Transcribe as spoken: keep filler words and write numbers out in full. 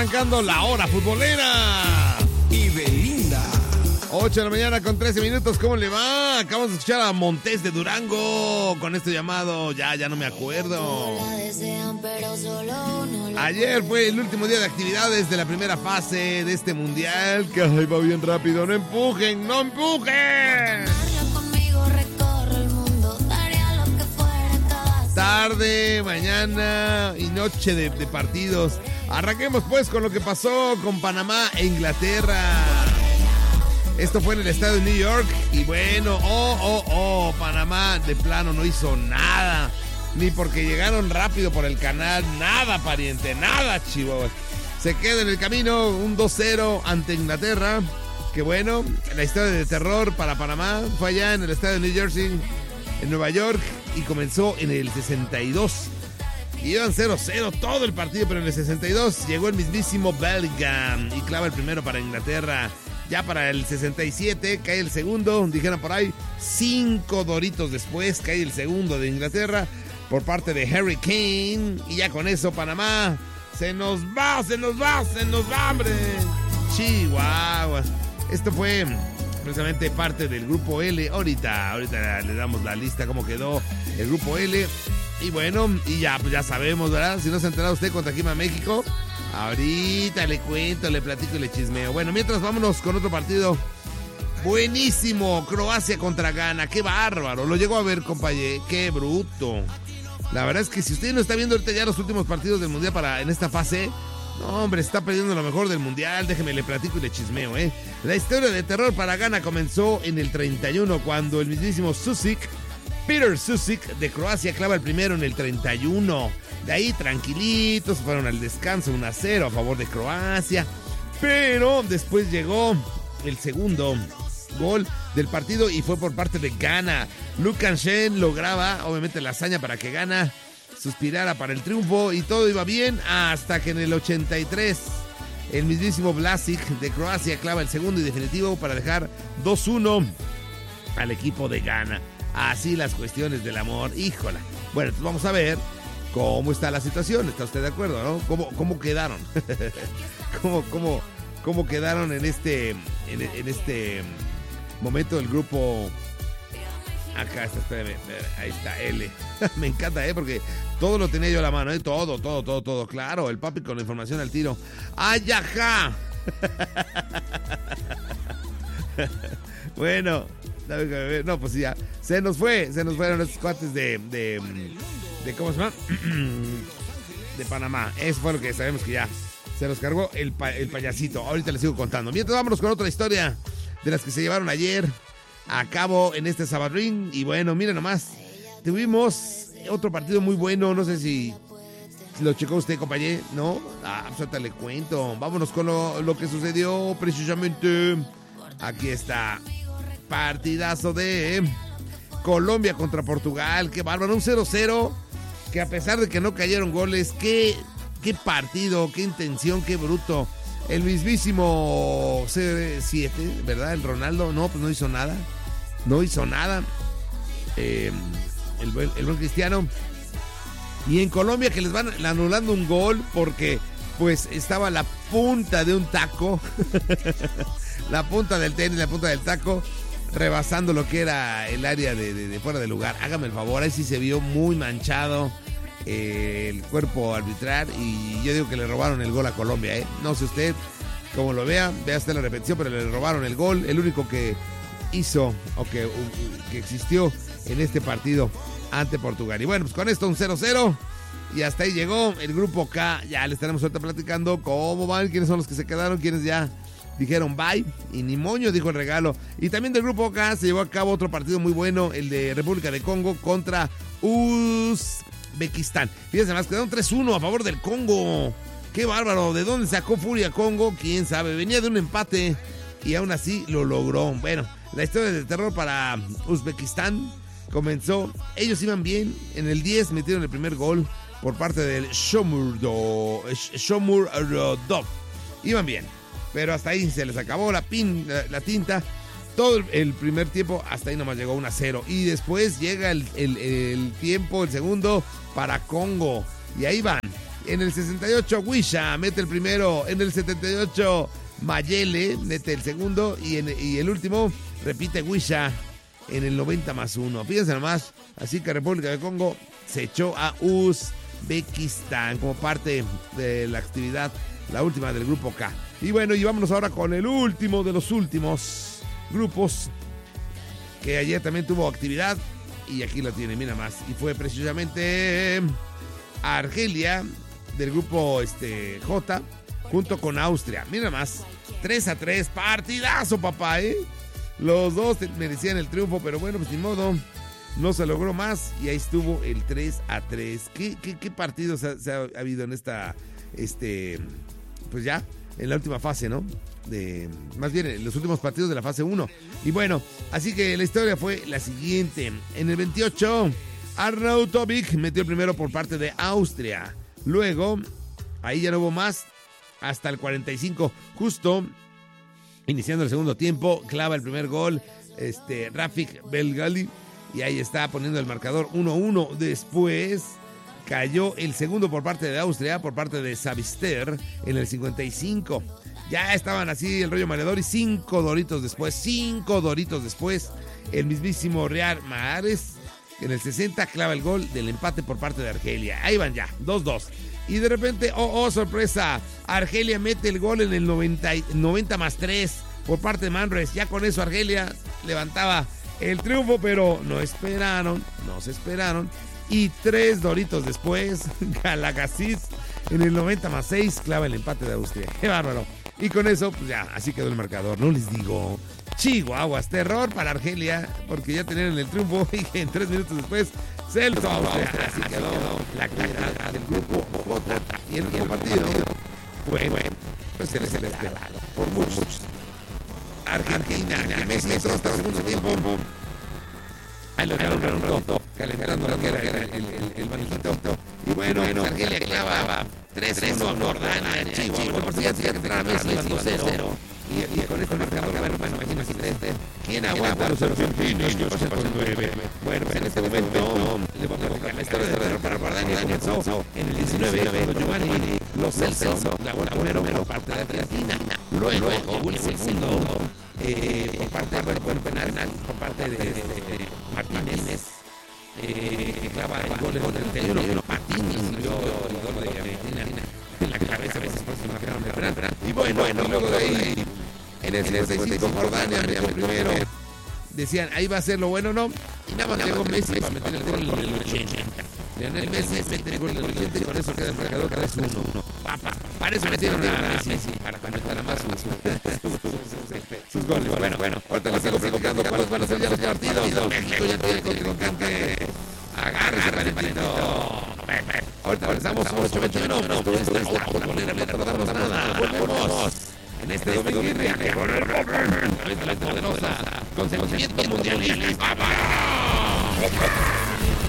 Arrancando la hora futbolera. Y Belinda. ocho de la mañana con trece minutos, ¿cómo le va? Acabamos de escuchar a Montés de Durango con este llamado, ya, ya no me acuerdo. Ayer fue el último día de actividades de la primera fase de este mundial, que ay, va bien rápido, no empujen, no empujen. Tarde, mañana y noche de, de partidos. Arranquemos pues con lo que pasó con Panamá e Inglaterra. Esto fue en el estadio de New York. Y bueno, oh, oh, oh, Panamá de plano no hizo nada. Ni porque llegaron rápido por el canal. Nada, pariente, nada, Chihuahua. Se queda en el camino un dos cero ante Inglaterra. Que bueno, la historia de terror para Panamá fue allá en el estadio de New Jersey, en Nueva York. Y comenzó en el sesenta y dos. Iban cero cero todo el partido, pero en el sesenta y dos llegó el mismísimo Bellingham y clava el primero para Inglaterra. Ya para el sesenta y siete cae el segundo, dijeron por ahí, cinco doritos después cae el segundo de Inglaterra por parte de Harry Kane. Y ya con eso Panamá se nos va, se nos va, se nos va, hombre. Chihuahua. Esto fue precisamente parte del grupo L. Ahorita, ahorita le damos la lista cómo quedó el grupo L. Y bueno, y ya, pues ya sabemos, ¿verdad? Si no se ha enterado usted contra quién va México, ahorita le cuento, le platico y le chismeo. Bueno, mientras vámonos con otro partido buenísimo. Croacia contra Ghana. ¡Qué bárbaro! Lo llegó a ver, compañero. ¡Qué bruto! La verdad es que si usted no está viendo ahorita ya los últimos partidos del Mundial para en esta fase, no, hombre, está perdiendo lo mejor del Mundial. Déjeme, le platico y le chismeo, ¿eh? La historia de terror para Ghana comenzó en el treinta y uno, cuando el mismísimo Susic, Peter Susic, de Croacia, clava el primero en el treinta y uno. De ahí, tranquilitos, fueron al descanso uno a cero a favor de Croacia. Pero después llegó el segundo gol del partido y fue por parte de Ghana. Lukan Shen lograba, obviamente, la hazaña para que Ghana suspirara para el triunfo y todo iba bien hasta que en el ochenta y tres el mismísimo Vlasic de Croacia clava el segundo y definitivo para dejar dos uno al equipo de Ghana. Así las cuestiones del amor, híjola. Bueno, entonces vamos a ver cómo está la situación. ¿Está usted de acuerdo, no? ¿Cómo, cómo quedaron? ¿Cómo, cómo, cómo quedaron en este, en, en este momento del grupo? Acá está, espérame, ahí está, L. Me encanta, ¿eh? Porque todo lo tenía yo a la mano, ¿eh? Todo, todo, todo, todo. Claro, el papi con la información al tiro. ¡Ay, ajá! Bueno, no, pues ya. Se nos fue, se nos fueron estos cuates de, de, de ¿cómo se llama? De Panamá. Eso fue lo que sabemos que ya se nos cargó el, pa, el payasito. Ahorita les sigo contando. Mientras vámonos con otra historia de las que se llevaron ayer a cabo en este Sabadrín. Y bueno, miren nomás, tuvimos otro partido muy bueno. No sé si lo checó usted, compañero, ¿no? Ah, pues ahorita le cuento. Vámonos con lo, lo que sucedió precisamente. Aquí está. Partidazo de Colombia contra Portugal. Qué bárbaro, un cero cero. Que a pesar de que no cayeron goles, qué, qué partido, qué intención, qué bruto. El mismísimo C siete, ¿verdad? El Ronaldo, no, pues no hizo nada. No hizo nada. Eh, el, buen, el buen Cristiano. Y en Colombia que les van anulando un gol porque pues estaba la punta de un taco. La punta del tenis, la punta del taco, rebasando lo que era el área de, de, de fuera de lugar. Hágame el favor, ahí sí se vio muy manchado eh, el cuerpo arbitral. Y yo digo que le robaron el gol a Colombia, ¿eh? No sé usted cómo lo vea, vea usted la repetición, pero le robaron el gol. El único que hizo o que, que existió en este partido ante Portugal. Y bueno, pues con esto un cero cero. Y hasta ahí llegó el grupo K. Ya le estaremos ahorita platicando cómo van, quiénes son los que se quedaron, quiénes ya dijeron bye, y ni moño, dijo el regalo. Y también del grupo K se llevó a cabo otro partido muy bueno, el de República de Congo contra Uzbekistán. Fíjense más, quedaron tres uno a favor del Congo. ¡Qué bárbaro! ¿De dónde sacó furia Congo? ¿Quién sabe? Venía de un empate y aún así lo logró. Bueno, la historia de terror para Uzbekistán comenzó. Ellos iban bien, en el diez metieron el primer gol por parte del Shomurodov. Shomurodov. Iban bien, pero hasta ahí se les acabó la, pin, la, la tinta. Todo el, el primer tiempo, hasta ahí nomás llegó uno a cero. Y después llega el, el, el tiempo, el segundo, para Congo. Y ahí van, En el sesenta y ocho, Wisha mete el primero. En el setenta y ocho, Mayele mete el segundo. Y, en, y el último, repite Wisha en el noventa más uno. Fíjense nomás. Así que República de Congo se echó a Uzbekistán como parte de la actividad, la última del grupo K. Y bueno, y vámonos ahora con el último de los últimos grupos que ayer también tuvo actividad. Y aquí lo tiene, mira más. Y fue precisamente Argelia del grupo este, J junto con Austria. Mira más. tres a tres. Partidazo, papá, ¿eh? Los dos merecían el triunfo, pero bueno, pues ni modo. No se logró más y ahí estuvo el tres a tres. ¿Qué, qué, qué partidos se ha, se ha habido en esta, este, pues ya, en la última fase, ¿no? De, más bien, en los últimos partidos de la fase uno. Y bueno, así que la historia fue la siguiente. En el veintiocho, Arnautovic metió el primero por parte de Austria. Luego, ahí ya no hubo más. Hasta el cuarenta y cinco, justo iniciando el segundo tiempo, clava el primer gol, este, Rafik Belgali. Y ahí está poniendo el marcador uno uno. Después cayó el segundo por parte de Austria, por parte de Sabister, en el cincuenta y cinco. Ya estaban así el rollo mareador y cinco doritos después, cinco doritos después, el mismísimo Riyad Mahrez, en el sesenta clava el gol del empate por parte de Argelia. Ahí van ya, dos dos. Y de repente, oh, oh, sorpresa, Argelia mete el gol en el noventa, noventa más tres por parte de Manres. Ya con eso Argelia levantaba el triunfo, pero no esperaron, no se esperaron. Y tres doritos después, Galagasiz en el noventa más seis clava el empate de Austria. ¡Qué bárbaro! Y con eso, pues ya, así quedó el marcador. No les digo, chihuahuas, terror para Argelia, porque ya tenían el triunfo y en tres minutos después se lo Austria. Así quedó la actividad del grupo J. Y el último partido fue, pues se les celebra por muchos. Argentina, que Messi entró hasta el segundo tiempo. Ahí lo dejaron un rato, calentando lo que era el, el, el, el banquito. Y bueno, bueno Argelia clavaba tres uno a Jordania, chivo. Bueno, por si ya tenía que entrar a Messi, dos cero. Y, y con este marcador, bueno, bueno, imagínense ustedes, ¿quién aguanta a los argentinos? Bueno, pues en este momento, le voy a platicar la historia de para Jordania. Comenzó en el diecinueve, cuando Giovanni Lo Celso la bola primero por parte de Argentina. Luego, el segundo, eh, por parte de bueno, penal, por parte de, de, de Martínez. Eh, que clava el gol en el treinta y uno. Martínez dio el gol de Argentina en la cabeza, a veces por si marcaron de penal. Y bueno, bueno, luego de ahí, en el cincuenta y cinco, Jordania metió el primero. Decían, ahí va a ser lo bueno, ¿no? Y nada más llegó Messi para meter el gol en el ochenta. Lionel Messi mete el gol en el ochenta y con eso queda el marcador tres uno. Papá, para eso metieron a Messi, para conectar a más sus, sus goles. Bueno, bueno, ahorita les sigo preguntando cuáles van a ser ya los partidos. México ya tiene con que agárrese para el partido. Ahorita regresamos a ocho veintiuno. Esto es la bombonera, no tardamos nada. Volvemos en este domingo viernes con el Robin, la poderosa, con sentimiento mundialista. ¡Vamos!